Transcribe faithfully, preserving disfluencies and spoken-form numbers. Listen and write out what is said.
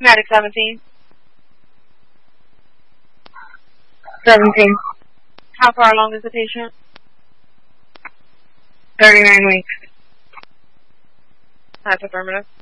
Medic seventeen. seventeen. How far along is the patient? thirty-nine weeks. That's affirmative.